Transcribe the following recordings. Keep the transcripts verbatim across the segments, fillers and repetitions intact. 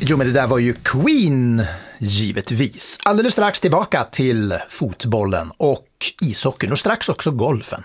Jo, men det där var ju Queen, givetvis. Alldeles strax tillbaka till fotbollen och ishockeyn och strax också golfen.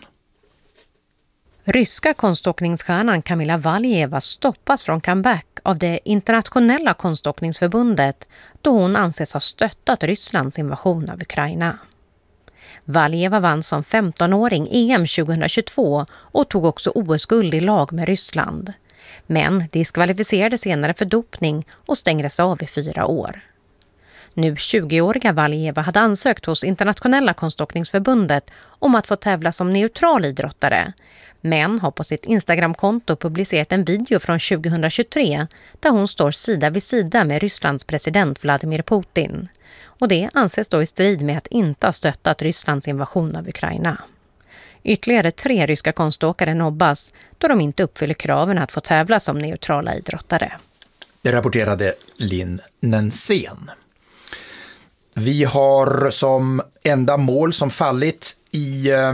Ryska konståkningsstjärnan Kamila Valieva stoppas från comeback av det internationella konståkningsförbundet då hon anses ha stöttat Rysslands invasion av Ukraina. Valieva vann som femtonåring E M tjugohundratjugotvå och tog också O S-guld i lag med Ryssland. Men diskvalificerades senare för dopning och stängdes av i fyra år. Nu tjugoåriga Valieva hade ansökt hos internationella konståkningsförbundet om att få tävla som neutral idrottare, men har på sitt Instagramkonto publicerat en video från tjugohundratjugotre där hon står sida vid sida med Rysslands president Vladimir Putin. Och det anses då i strid med att inte ha stöttat Rysslands invasion av Ukraina. Ytterligare tre ryska konståkare nobbas då de inte uppfyller kraven att få tävla som neutrala idrottare. Det rapporterade Linn Nensén. Vi har som enda mål som fallit i eh,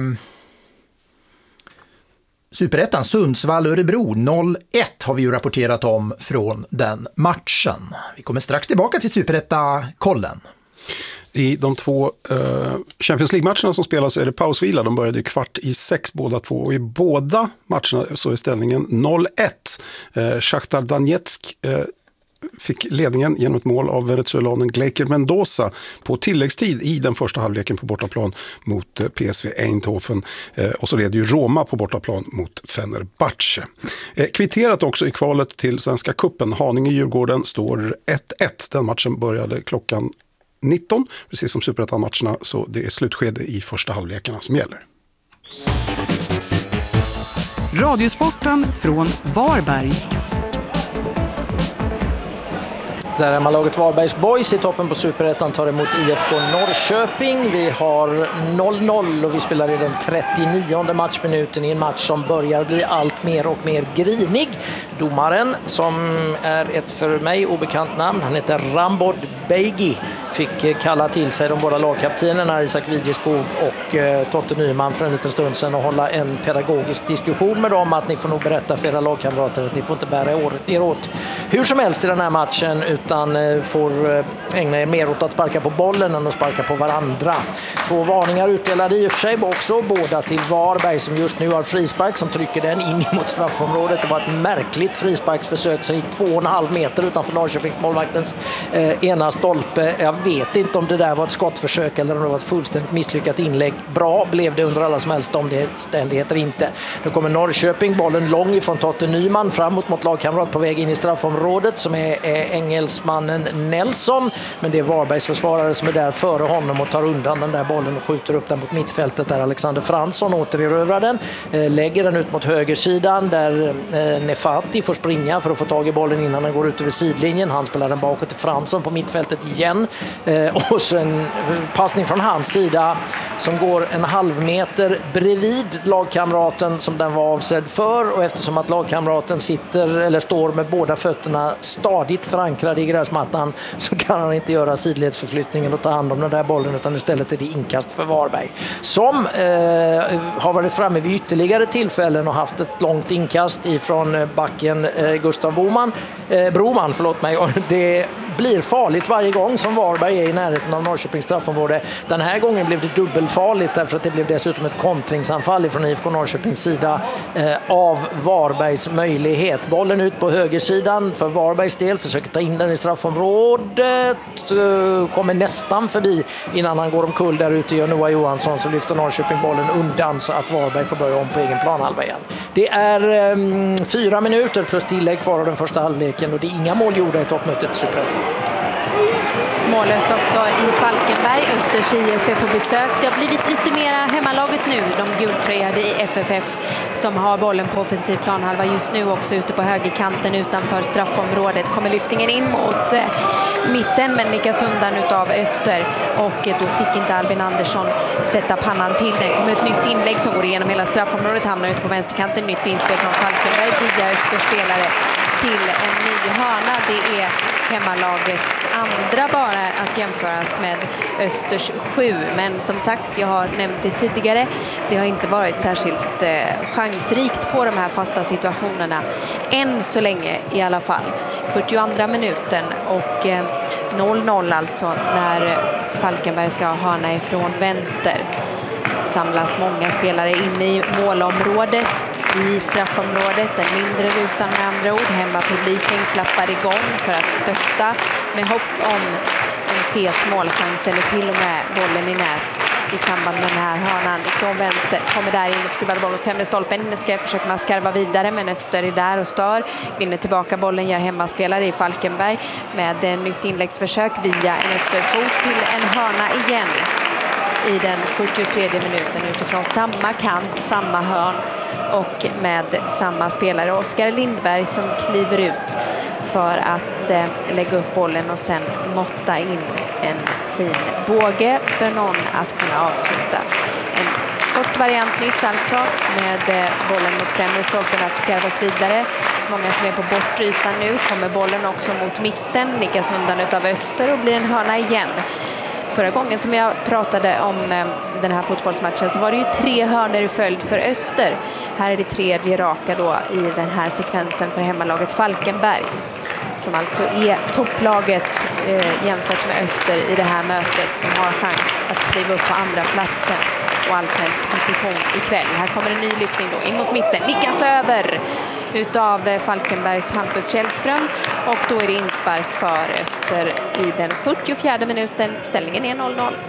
Superettan Sundsvall-Örebro noll ett har vi ju rapporterat om från den matchen. Vi kommer strax tillbaka till Superetta-kollen. I de två uh, Champions League-matcherna som spelas är det pausvila. De började kvart i sex båda två. Och i båda matcherna så är ställningen noll ett. Uh, Shakhtar Donetsk uh, fick ledningen genom ett mål av venezuelanen Gleiker Mendoza på tilläggstid i den första halvleken på bortaplan mot P S V Eindhoven. Eh, och så leder ju Roma på bortaplan mot Fenerbahce. Eh, kvitterat också i kvalet till Svenska Cupen. Haninge-Djurgården står ett ett. Den matchen började klockan nitton, precis som Superettan-matcherna, så det är slutskede i första halvlekarna som gäller. Radiosporten från Varberg. Där hemmalaget Varbergs Boys i toppen på Superettan tar emot I F K Norrköping. Vi har noll noll och vi spelar i den trettionionde matchminuten i en match som börjar bli allt mer och mer grinig. Domaren, som är ett för mig obekant namn, han heter Rambod Beigi, fick kalla till sig de båda lagkaptenerna Isak Widjeskog och eh, Totte Nyman för en liten stund sedan och hålla en pedagogisk diskussion med dem att ni får nog berätta för era lagkamrater att ni får inte bära er åt hur som helst i den här matchen utan eh, får eh, ägna er mer åt att sparka på bollen än att sparka på varandra. Två varningar utdelade i och för sig också, båda till Varberg som just nu har frispark som trycker den in mot straffområdet. Det var ett märkligt frisparksförsök som gick två och en halv meter utanför Norrköpings målvaktens eh, ena stolpe. Jag vet inte om det där var ett skottförsök eller om det var ett fullständigt misslyckat inlägg. Bra blev det under alla som helst omständigheter inte. Nu kommer Norrköping, bollen lång ifrån Totte Nyman framåt mot lagkamrat på väg in i straffområdet som är, är engelsmannen Nelson, men det är Varbergs försvarare som är där före honom och tar undan den där bollen och skjuter upp den mot mittfältet där Alexander Fransson återerövrar den, eh, lägger den ut mot högersidan där eh, Nefati får springa för att få tag i bollen innan den går ut över sidlinjen. Han spelar den bakåt till Fransson på mittfältet igen. Eh, och så en passning från hans sida som går en halv meter bredvid lagkamraten som den var avsedd för, och eftersom att lagkamraten sitter eller står med båda fötterna stadigt förankrade i gräsmattan så kan han inte göra sidledsförflyttningen och ta hand om den där bollen, utan istället är det inkast för Varberg som eh, har varit framme vid ytterligare tillfällen och haft ett långt inkast ifrån backen eh, Gustav Boman, eh, Broman förlåt mig, och det blir farligt varje gång som Varberg är i närheten av Norrköpings straffområde. Den här gången blev det dubbelfarligt därför att det blev dessutom ett kontringsanfall från I F K Norrköpings sida eh, av Varbergs möjlighet. Bollen ut på högersidan för Varbergs del, försöker ta in den i straffområdet, eh, kommer nästan förbi innan han går omkull där ute, gör Noah Johansson, så lyfter Norrköping bollen undan så att Varberg får börja om på egen planhalva igen. Det är eh, fyra minuter plus tillägg kvar av den första halvleken och det är inga mål gjorda i toppmötet Superettan. Mållöst också i Falkenberg. Östers I F är på besök. Det har blivit lite mera hemmalaget nu. De gultröjade i F F F som har bollen på offensiv planhalva just nu också ute på högerkanten utanför straffområdet. Kommer lyftningen in mot eh, mitten men nickas undan utav Öster. Och eh, då fick inte Albin Andersson sätta pannan till den. Kommer ett nytt inlägg som går igenom hela straffområdet. Hamnar ute på vänsterkanten. Nytt inspel från Falkenberg via Östers spelare till en ny hörna. Det är hemmalagets andra bara att jämföras med Östers sju. Men som sagt, jag har nämnt det tidigare, det har inte varit särskilt eh, chansrikt på de här fasta situationerna. Än så länge i alla fall. fyrtioandra minuten och eh, noll noll alltså när Falkenberg ska ha hörna ifrån vänster. Samlas många spelare inne i målområdet, i straffområdet, den mindre rutan med andra ord. Hemmapubliken klappar igång för att stötta med hopp om en fet målchans eller till och med bollen i nät i samband med den här hörnan från vänster. Kommer där in mot skrubbad boll mot femre stolpen. Ska försöka man skarva vidare, men Öster är där och stör. Vinner tillbaka bollen, gör hemmaspelare i Falkenberg med en nytt inläggsförsök via en Österfot till en hörna igen i den fyrtiotredje minuten utifrån samma kant, samma hörn och med samma spelare, Oskar Lindberg, som kliver ut för att eh, lägga upp bollen och sen måtta in en fin båge för någon att kunna avsluta. En kort variant nyss alltså med eh, bollen mot främre stolpen att skarvas vidare. Många som är på bortre ytan nu. Kommer bollen också mot mitten, nickas undan utav Öster och blir en hörna igen. Förra gången som jag pratade om eh, den här fotbollsmatchen så var det ju tre hörnor i följd för Öster. Här är det tredje raka då i den här sekvensen för hemmalaget Falkenberg, som alltså är topplaget eh, jämfört med Öster i det här mötet, som har chans att kliva upp på andra platsen och allsvensk position ikväll. Här kommer en ny lyftning då in mot mitten, nickas över utav Falkenbergs Hampus Källström, och då är det inspark för Öster i den fyrtiofjärde minuten. Ställningen är noll noll.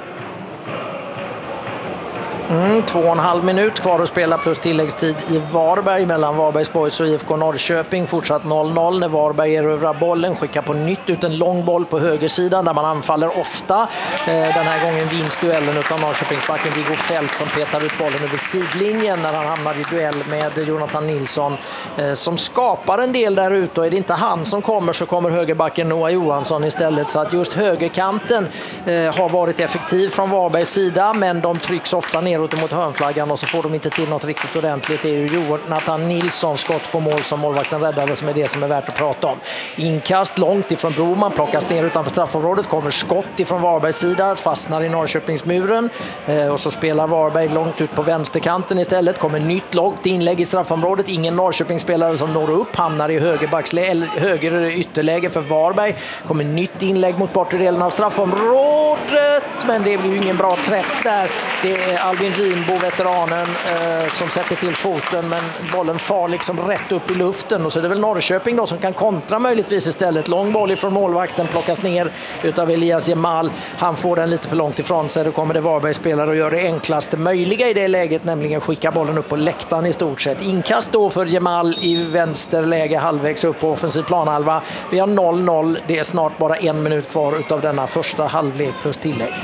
Mm, två och en halv minut kvar att spela plus tilläggstid i Varberg mellan Varbergs Boys och I F K Norrköping. Fortsatt noll noll när Varberg erövrar bollen, skickar på nytt ut en lång boll på högersidan där man anfaller ofta. Eh, den här gången vinns duellen utav Norrköpingsbacken Viggo Fält som petar ut bollen över sidlinjen när han hamnar i duell med Jonathan Nilsson eh, som skapar en del där ute, och är det inte han som kommer så kommer högerbacken Noah Johansson istället, så att just högerkanten eh, har varit effektiv från Varbergs sida, men de trycks ofta ner mot hörnflaggan och så får de inte till något riktigt ordentligt. Det är ju Jonathan Nilsson skott på mål som målvakten räddade som är det som är värt att prata om. Inkast långt ifrån Broman, plockas ner utanför straffområdet, kommer skott ifrån Varbergs sida, fastnar i Norrköpingsmuren eh, och så spelar Varberg långt ut på vänsterkanten istället, kommer nytt långt inlägg i straffområdet, ingen Norrköpingsspelare som når upp, hamnar i högerbacksläge, höger ytterläge för Varberg, kommer nytt inlägg mot bortre delen av straffområdet, men det blir ju ingen bra träff där. Det är Albin Rinbo, veteranen, eh, som sätter till foten, men bollen far liksom rätt upp i luften, och så är det väl Norrköping då som kan kontra möjligtvis istället. Lång boll ifrån målvakten, plockas ner utav Elias Jemal. Han får den lite för långt ifrån sig. Då kommer det Varbergs spelare och gör det enklaste möjliga i det läget, nämligen skicka bollen upp på läktaren i stort sett. Inkast då för Jemal i vänsterläge halvvägs upp på offensiv planhalva. Vi har noll noll. Det är snart bara en minut kvar utav denna första halvlek plus tillägg.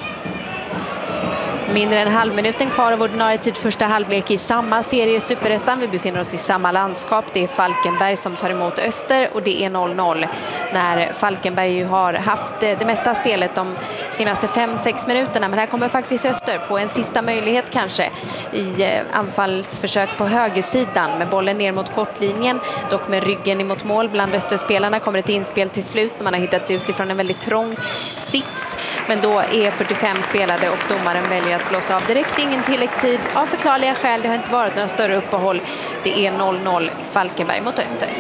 Mindre än halvminuten kvar av ordinarie tid första halvlek i samma serie Superettan. Vi befinner oss i samma landskap. Det är Falkenberg som tar emot Öster och det är noll noll. När Falkenberg ju har haft det mesta spelet de senaste fem sex minuterna. Men här kommer faktiskt Öster på en sista möjlighet kanske i anfallsförsök på högersidan med bollen ner mot kortlinjen. Dock med ryggen emot mål bland Österspelarna kommer ett inspel till slut. Man har hittat utifrån en väldigt trång sits. Men då är fyrtiofem spelade och domaren väljer att blåsa av direkt. Ingen tilläggstid av förklarliga skäl. Det har inte varit några större uppehåll. Det är noll noll Falkenberg mot Öster.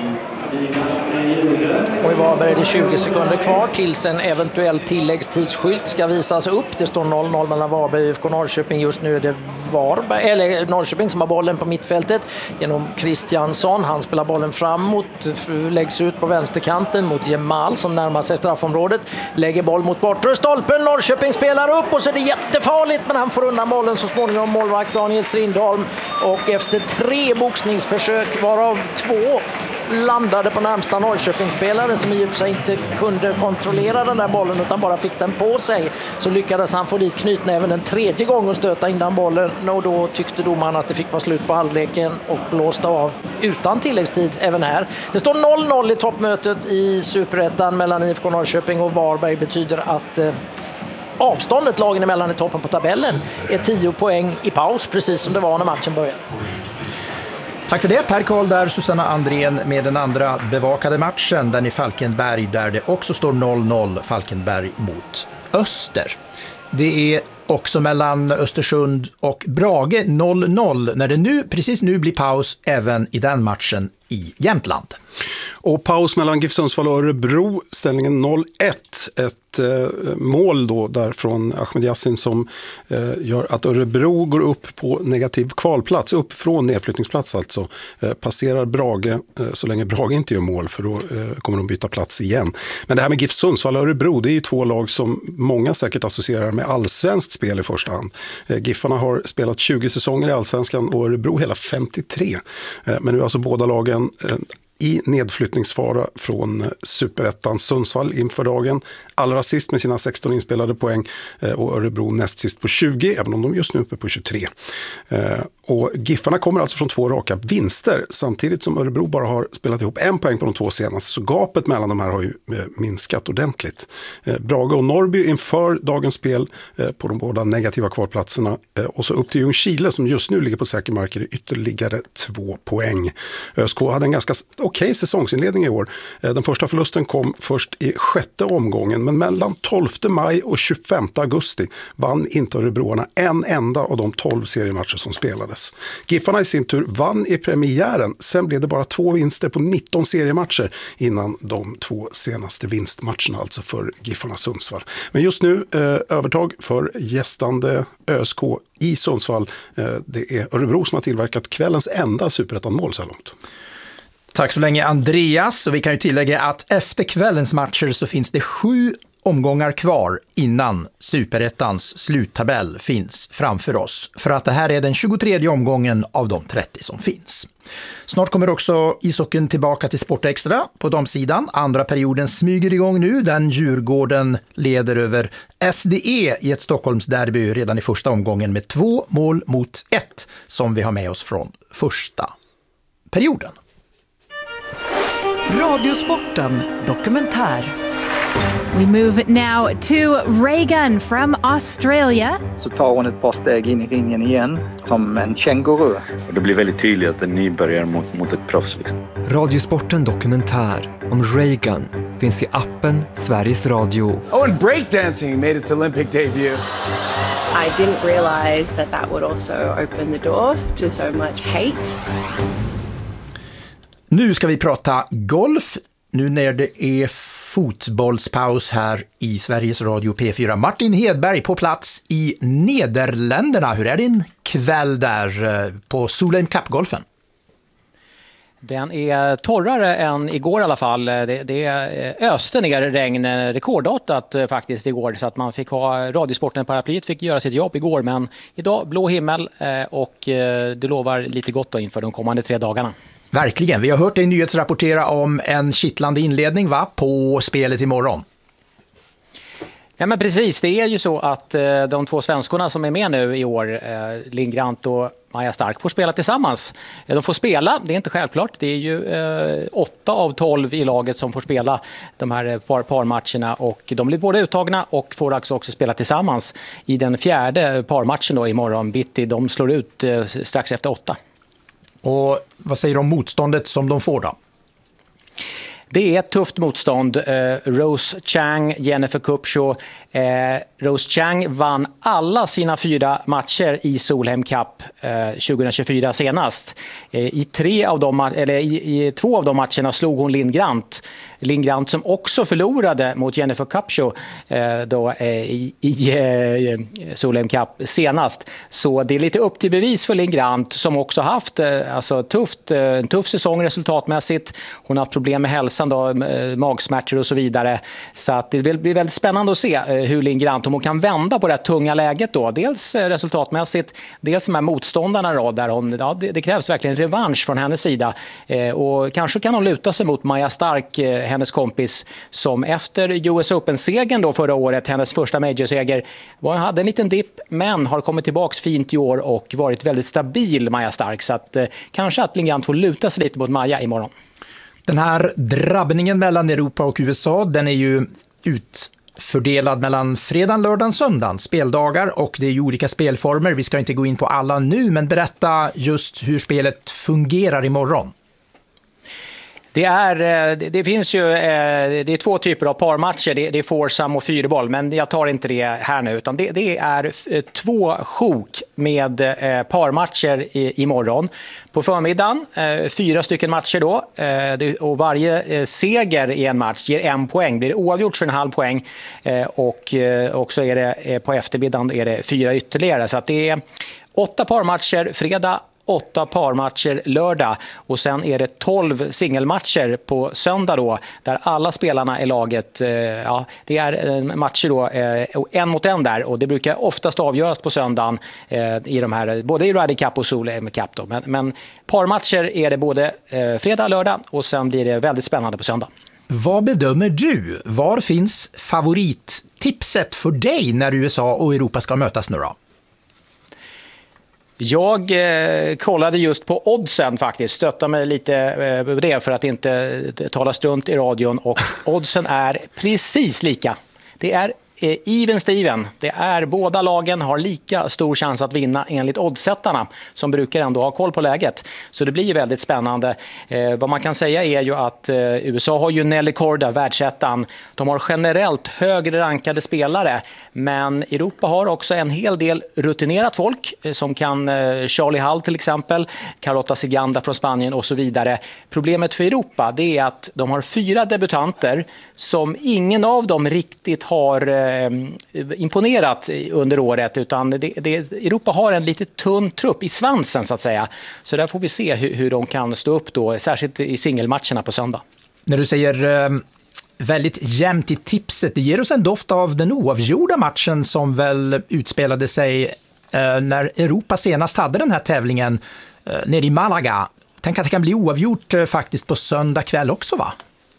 Och i Varberg är det tjugo sekunder kvar tills en eventuell tilläggstidsskylt ska visas upp. Det står noll noll mellan Varberg och I F K Norrköping. Just nu är det Varberg, eller Norrköping som har bollen på mittfältet genom Kristiansson. Han spelar bollen framåt, läggs ut på vänsterkanten mot Jemal som närmar sig straffområdet. Lägger boll mot bortre stolpen. Norrköping spelar upp och så är det jättefarligt, men han får undan bollen så småningom målvakt Daniel Strindholm. Och efter tre boxningsförsök varav två landade på närmsta Norrköpingsspelare som i och för sig inte kunde kontrollera den där bollen utan bara fick den på sig, så lyckades han få dit knytnäven en tredje gång och stöta in den bollen, och då tyckte domaren att det fick vara slut på halvleken och blåste av utan tilläggstid även här. Det står noll noll i toppmötet i Superettan mellan I F K Norrköping och Varberg. Betyder att eh, avståndet lagen emellan i toppen på tabellen är tio poäng i paus, precis som det var när matchen började. Tack för det, Per Karl där, Susanna Andrén med den andra bevakade matchen, den i Falkenberg där det också står noll noll, Falkenberg mot Öster. Det är också mellan Östersund och Brage noll noll när det nu, precis nu blir paus även i den matchen i Jämtland. Och paus mellan GIF Sundsvall och Örebro, ställningen noll ett. Ett eh, mål då där från Ahmed Yassin som eh, gör att Örebro går upp på negativ kvalplats, upp från nedflyttningsplats alltså. Eh, passerar Brage eh, så länge Brage inte gör mål, för då eh, kommer de byta plats igen. Men det här med GIF Sundsvall och Örebro, det är ju två lag som många säkert associerar med allsvenskt spel i första hand. Eh, Giffarna har spelat tjugo säsonger i allsvenskan och Örebro hela femtiotre. Eh, men nu är alltså båda lagen eh, i nedflyttningsfara från Superettan. Sundsvall inför dagen allra sist med sina sexton inspelade poäng och Örebro näst sist på tjugo, även om de just nu är uppe på tjugotre. Och Giffarna kommer alltså från två raka vinster samtidigt som Örebro bara har spelat ihop en poäng på de två senaste, så gapet mellan de här har ju minskat ordentligt. Brage och Norrby inför dagens spel på de båda negativa kvalplatserna, och så upp till Ljungskile som just nu ligger på säker mark i ytterligare två poäng. ÖSK hade en ganska okej säsongsinledning i år. Den första förlusten kom först i sjätte omgången, men mellan tolfte maj och tjugofemte augusti vann inte Örebroarna en enda av de tolv seriematcher som spelades. Giffarna i sin tur vann i premiären, sen blev det bara två vinster på nitton seriematcher innan de två senaste vinstmatcherna, alltså för Giffarna Sundsvall. Men just nu eh, övertag för gästande ÖSK i Sundsvall. Eh, det är Örebro som har tillverkat kvällens enda superettan-mål så här långt. Tack så länge Andreas, och vi kan ju tillägga att efter kvällens matcher så finns det sju omgångar kvar innan Superettans sluttabell finns framför oss, för att det här är den tjugotredje omgången av de trettio som finns. Snart kommer också ishockeyn tillbaka till Sportextra på damsidan. Andra perioden smyger igång nu, den Djurgården leder över S D E i ett Stockholmsderby redan i första omgången med två mål mot ett som vi har med oss från första perioden. Radiosporten dokumentär. We move now to Reagan from Australia. Så tar hon ett par steg in i ringen igen, som en känguru. Och det blir väldigt tydligt att en nybörjare mot, mot ett proffs. Liksom. Radiosporten dokumentär om Reagan finns i appen Sveriges Radio. Oh, and breakdancing made its Olympic debut. I didn't realize that that would also open the door to so much hate. Nu ska vi prata golf. Nu när det är fotbollspaus här i Sveriges Radio P fyra. Martin Hedberg på plats i Nederländerna. Hur är din kväll där på Solheim Cup-golfen? Den är torrare än igår i alla fall. Det, det öste ner regn rekordartat faktiskt igår, så att man fick ha Radiosporten, paraplyet fick göra sitt jobb igår, men idag blå himmel och det lovar lite gott då inför de kommande tre dagarna. Verkligen. Vi har hört dig nyhetsrapportera om en kittlande inledning va, på spelet imorgon. Ja, men precis, det är ju så att eh, de två svenskorna som är med nu i år, eh, Lindgrant och Maja Stark, får spela tillsammans. Eh, de får spela, det är inte självklart. Det är ju eh, åtta av tolv i laget som får spela de här par, parmatcherna, och de blir både uttagna och får också, också spela tillsammans i den fjärde parmatchen då imorgon bitti. De slår ut eh, strax efter åtta. Och vad säger du om motståndet som de får då? Det är ett tufft motstånd. Eh, Rose Chang, Jennifer Kupcho. Eh, Rose Chang vann alla sina fyra matcher i Solheim Cup eh, tjugohundratjugofyra senast. Eh, i, tre av dem, eller i, I två av de matcherna slog hon Lindgrant. Lindgrant som också förlorade mot Jennifer Kupcho eh, då, eh, i, i eh, Solheim Cup senast. Så det är lite upp till bevis för Lindgrant, som också haft eh, alltså, tufft, eh, en tuff säsong resultatmässigt. Hon har haft problem med hälsan, då, magsmärtor och så vidare. Så att det blir väldigt spännande att se hur Lindgrant, om hon kan vända på det här tunga läget då. Dels resultatmässigt, dels med motståndarna då, där hon, ja, det, det krävs verkligen revansch från hennes sida. Eh, och kanske kan hon luta sig mot Maja Stark, eh, hennes kompis, som efter U S Open-segern då förra året, hennes första major-seger, var, hade en liten dipp, men har kommit tillbaks fint i år och varit väldigt stabil, Maja Stark. Så att eh, kanske att Lindgrant får luta sig lite mot Maja imorgon. Den här drabbningen mellan Europa och U S A, den är ju ut fördelad mellan fredagen, lördagen, söndagen, speldagar, och det är ju olika spelformer. Vi ska inte gå in på alla nu, men berätta just hur spelet fungerar imorgon. Det, är, det finns ju det är två typer av parmatcher. Det är foursome och fyrboll, men jag tar inte det här nu. Utan det, det är två sjok med parmatcher imorgon. På förmiddagen, fyra stycken matcher då. Och varje seger i en match ger en poäng. Blir det oavgjort så en halv poäng. Och också är det på eftermiddagen är det fyra ytterligare. Så att det är åtta parmatcher fredag, åtta parmatcher lördag, och sen är det tolv singelmatcher på söndag då, där alla spelarna i laget, ja, det är matcher då en mot en där, och det brukar oftast avgöras på söndagen i de här, både i Ryder Cup och Solo M Cup då. Men, men parmatcher är det både fredag, lördag, och sen blir det väldigt spännande på söndag. Vad bedömer du? Var finns favorittipset för dig när U S A och Europa ska mötas nu då? Jag eh, kollade just på oddsen faktiskt, stöttade mig lite eh, på det för att inte tala strunt i radion, och oddsen är precis lika. Det är eh, even Steven. Det är båda lagen har lika stor chans att vinna enligt oddsättarna, som brukar ändå ha koll på läget. Så det blir ju väldigt spännande. Eh, vad man kan säga är ju att eh, U S A har ju Nelly Korda, världsettan. De har generellt högre rankade spelare, men Europa har också en hel del rutinerat folk eh, som kan eh, Charlie Hull till exempel, Carlota Ciganda från Spanien och så vidare. Problemet för Europa, det är att de har fyra debutanter som ingen av dem riktigt har eh, imponerat under året, utan det, det, Europa har en lite tunn trupp i svansen så att säga. Så där får vi se hur, hur de kan stå upp då, särskilt i singelmatcherna på söndag. När du säger eh, väldigt jämnt i tipset, det ger oss en doft av den oavgjorda matchen som väl utspelade sig eh, när Europa senast hade den här tävlingen eh, nere i Malaga. Tänk att det kan bli oavgjort eh, faktiskt på söndag kväll också, va?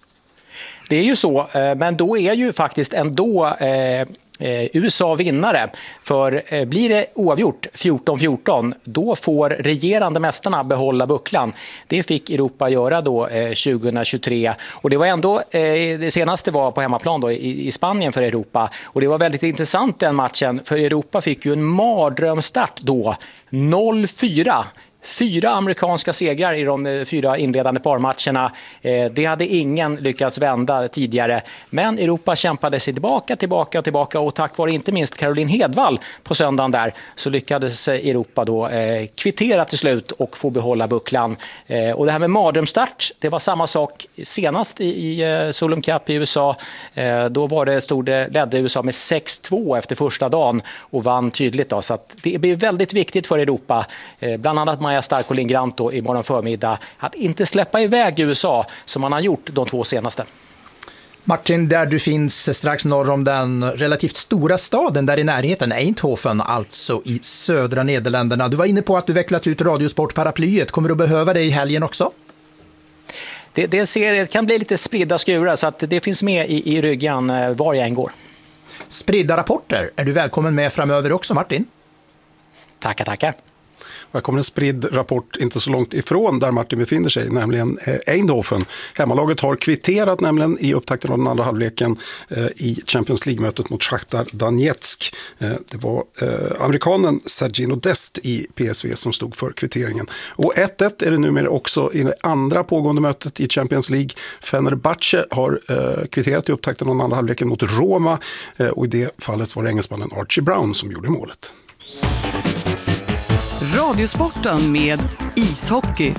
Det är ju så, men då är ju faktiskt ändå eh, U S A vinnare. För eh, blir det oavgjort fjorton fjorton, då får regerande mästarna behålla bucklan. Det fick Europa göra då eh, tjugohundratjugotre. Och det var ändå, eh, det senaste var på hemmaplan då, i, i Spanien för Europa. Och det var väldigt intressant den matchen, för Europa fick ju en mardrömstart då, noll fyra. Fyra amerikanska segrar i de fyra inledande parmatcherna. Det hade ingen lyckats vända tidigare. Men Europa kämpade sig tillbaka, tillbaka och tillbaka. Och tack vare inte minst Caroline Hedvall på söndagen där, så lyckades Europa då eh, kvittera till slut och få behålla bucklan. Eh, och det här med mardrömstart, det var samma sak senast i, i uh, Solheim Cup i U S A. Eh, då var det, stod det, ledde U S A med sex två efter första dagen och vann tydligt då. Så att det blir väldigt viktigt för Europa. Eh, bland annat Maja Stark och Lindgrant då i morgon förmiddag, att inte släppa iväg U S A som man har gjort de två senaste. Martin, där du finns strax norr om den relativt stora staden där i närheten, Eindhoven, alltså i södra Nederländerna. Du var inne på att du vecklat ut Radiosport-paraplyet. Kommer du behöva det i helgen också? Det, det, ser, det kan bli lite spridda skurar, så att det finns med i, i ryggen var jag än går. Spridda rapporter är du välkommen med framöver också, Martin. Tackar, tackar. Här kommer en spridd rapport inte så långt ifrån där Martin befinner sig, nämligen Eindhoven. Hemmalaget har kvitterat nämligen i upptakten av den andra halvleken eh, i Champions League-mötet mot Shakhtar Donetsk. Eh, det var eh, amerikanen Sergino Dest i P S V som stod för kvitteringen. Och ett ett är det numera också i det andra pågående mötet i Champions League. Fenerbahce har eh, kvitterat i upptakten av den andra halvleken mot Roma, eh, och i det fallet var det engelsmannen Archie Brown som gjorde målet. Radiosporten med ishockey.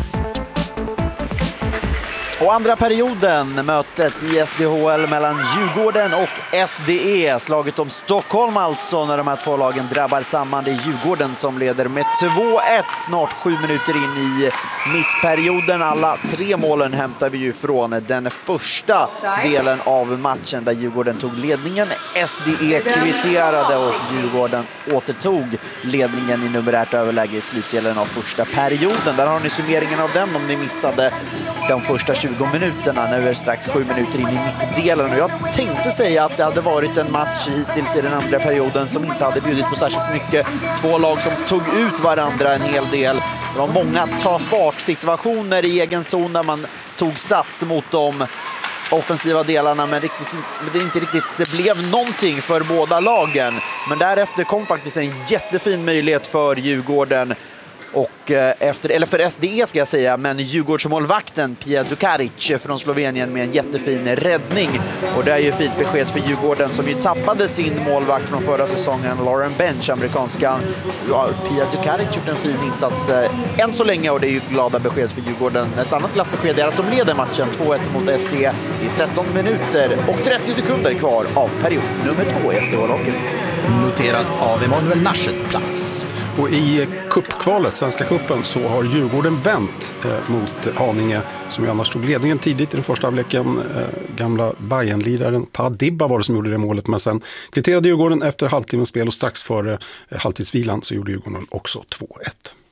Och andra perioden, mötet i S D H L mellan Djurgården och S D E. Slaget om Stockholm alltså, när de här två lagen drabbar samman. Det är Djurgården som leder med två ett, snart sju minuter in i mittperioden. Alla tre målen hämtar vi ju från den första delen av matchen där Djurgården tog ledningen. S D E kvitterade och Djurgården återtog ledningen i numerärt överläge i slutdelen av första perioden. Där har ni summeringen av den om ni missade de första tjugo minuterna. Nu är det strax sju minuter in i mittdelen, och jag tänkte säga att det hade varit en match hittills i den andra perioden som inte hade bjudit på särskilt mycket. Två lag som tog ut varandra en hel del. Det var många ta fart situationer i egen zon där man tog sats mot de offensiva delarna, men riktigt, det inte riktigt det blev någonting för båda lagen. Men därefter kom faktiskt en jättefin möjlighet för Djurgården. Och efter, eller för S D E ska jag säga, men Djurgårdsmålvakten Pia Dukaric från Slovenien med en jättefin räddning. Och det är ju fint besked för Djurgården som ju tappade sin målvakt från förra säsongen, Lauren Bench, amerikanska. Ja, Pia Dukaric gjort en fin insats eh, än så länge, och det är ju glada besked för Djurgården. Ett annat glatt besked är att de leder matchen två ett mot S D E. Det är tretton minuter och trettio sekunder kvar av period nummer två i S D H-locken. Noterad av Emanuel Naschet plats. Och i cupkvalet, Svenska cupen, så har Djurgården vänt eh, mot Haninge, som ju annars tog ledningen tidigt i den första halvleken. Eh, gamla Bayern-liraren Padibba var det som gjorde det målet, men sen kvitterade Djurgården efter halvtimmens spel, och strax före eh, halvtidsvilan så gjorde Djurgården också två ett.